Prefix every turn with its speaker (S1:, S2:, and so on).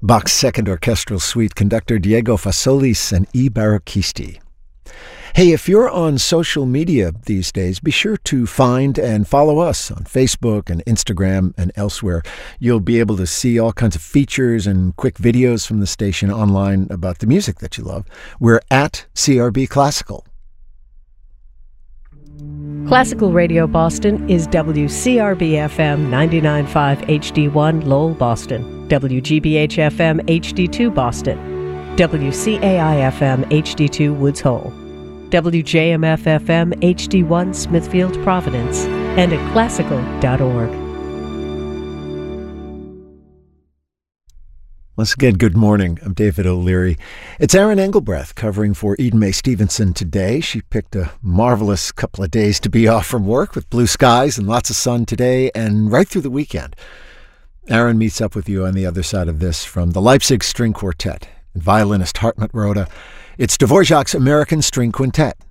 S1: Bach's Second Orchestral Suite, conductor Diego Fasolis and E. Barocchisti. Hey, if you're on social media these days, be sure to find and follow us on Facebook and Instagram and elsewhere. You'll be able to see all kinds of features and quick videos from the station online about the music that you love. We're at CRB Classical.
S2: Classical Radio Boston is WCRB-FM 99.5 HD1 Lowell, Boston, WGBH-FM HD2 Boston, WCAI-FM HD2 Woods Hole, WJMF-FM HD1 Smithfield, Providence, and at classical.org.
S1: Once again, good morning. I'm David O'Leary. It's Erin Engelbrecht covering for Eden Mae Stevenson today. She picked a marvelous couple of days to be off from work with blue skies and lots of sun today and right through the weekend. Erin meets up with you on the other side of this from the Leipzig String Quartet and violinist Hartmut Roda. It's Dvorak's American String Quintet.